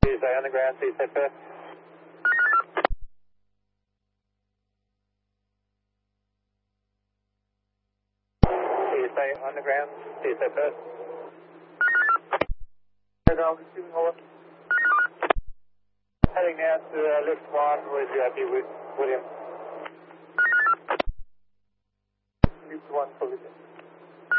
TSA on the ground, TSA first. TSA on the ground, TSA first. Heading now to lift 1 with William. Lift 1 for William.